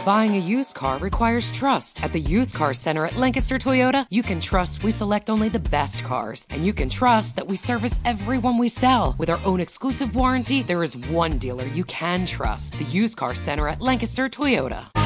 Buying a used car requires trust. At the Used Car Center at Lancaster Toyota, you can trust we select only the best cars. And you can trust that we service everyone we sell. With our own exclusive warranty, there is one dealer you can trust. The Used Car Center at Lancaster Toyota.